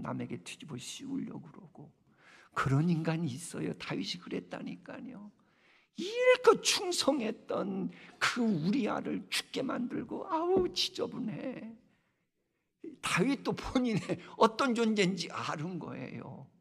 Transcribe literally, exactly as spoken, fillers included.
남에게 뒤집어 씌우려고 그러고 그런 인간이 있어요. 다윗이 그랬다니까요. 이렇게 충성했던 그 우리아를 죽게 만들고 아우 지저분해. 다윗도 본인의 어떤 존재인지 아는 거예요.